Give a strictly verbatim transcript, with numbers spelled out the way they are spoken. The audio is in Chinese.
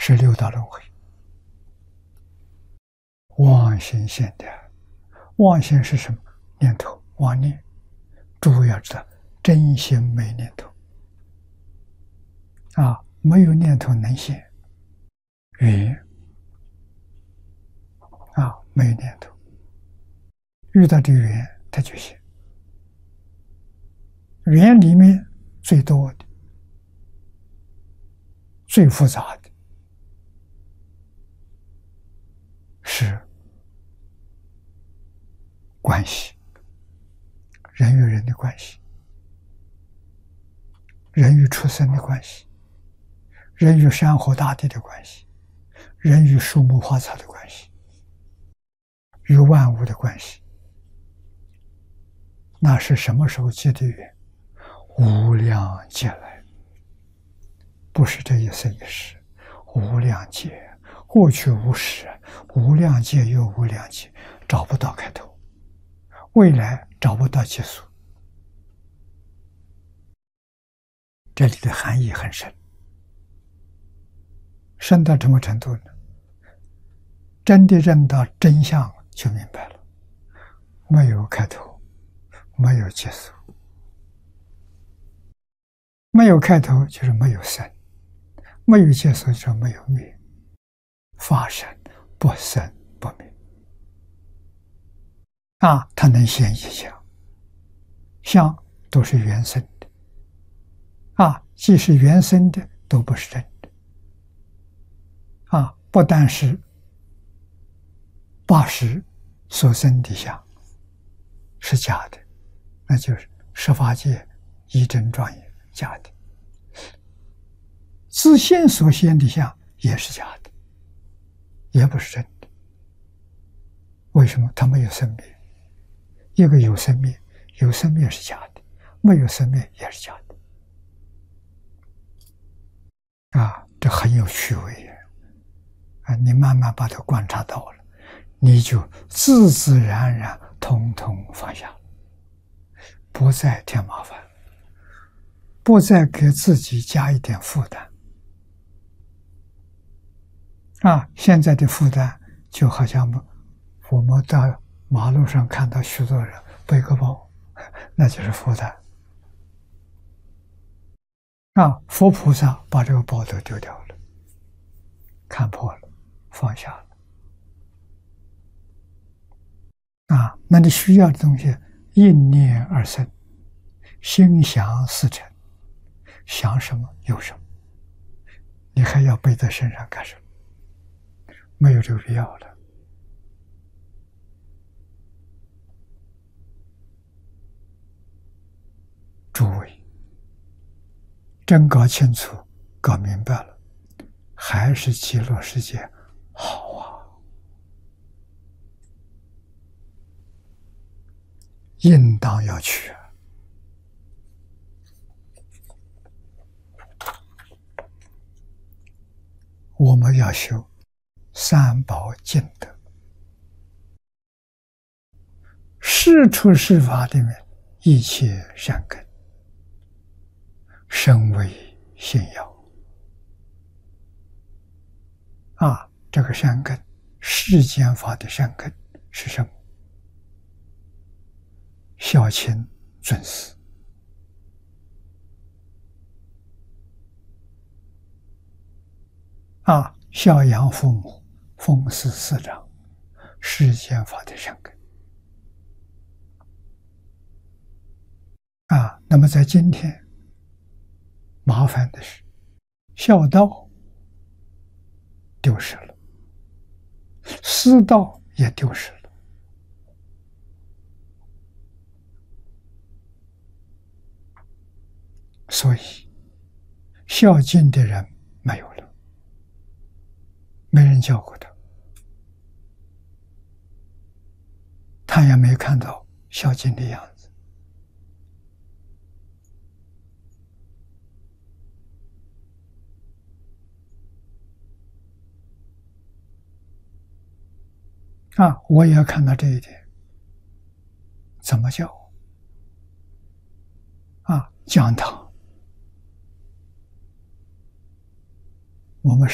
是六道轮回。妄心现的，妄心是什么？念头，妄念。诸位要知道，真心没念头啊，没有念头能现缘啊，没有念头，遇到这个缘，它就现。缘里面最多的、最复杂的是关系，人与人的关系，人与畜生的关系，人与山河大地的关系，人与树木花草的关系，与万物的关系。那是什么时候结的缘？无量劫来，不是这一生一世，无量劫，过去无始，无量劫又无量劫，找不到开头，未来找不到结束。这里的含义很深，深到什么程度呢？真的认到真相就明白了，没有开头，没有结束。没有开头就是没有生，没有结束就是没有灭，法身不生不灭啊！它能现一相，相都是原生的啊，即是原生的都不是真的啊！不但是八识所生的相是假的，那就是十法界一真庄严假的，自现所现的相也是假的，也不是真的。为什么？它没有生灭。一个有生灭，有生灭是假的，没有生灭也是假的。啊，这很有趣味啊！你慢慢把它观察到了，你就自自然然统统放下，不再添麻烦，不再给自己加一点负担。啊，现在的负担就好像我们到马路上看到许多人背个包，那就是负担。啊，佛菩萨把这个包都丢掉了，看破了，放下了。啊，那你需要的东西应念而生，心想事成，想什么有什么，你还要背在身上干什么？没有这个必要了。诸位，真搞清楚、搞明白了，还是极乐世界好啊！应当要去啊！我们要修三宝净德，事出事法里面一切善根，身为信要啊！这个善根，世间法的善根是什么？孝亲尊师啊，孝养父母，奉事师长，世间法的善根啊。那么在今天，麻烦的是，孝道丢失了，师道也丢失了。所以，孝敬的人没有了，没人教过他，他也没看到孝敬的样子。啊，我也要看到这一点，怎么教？啊，讲堂。我们